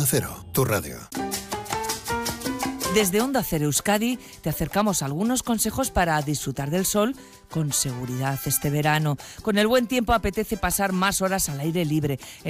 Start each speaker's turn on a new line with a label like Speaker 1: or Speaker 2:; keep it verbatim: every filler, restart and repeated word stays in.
Speaker 1: Onda Cero, tu radio.
Speaker 2: Desde Onda Cero Euskadi te acercamos algunos consejos para disfrutar del sol con seguridad este verano. Con el buen tiempo apetece pasar más horas al aire libre.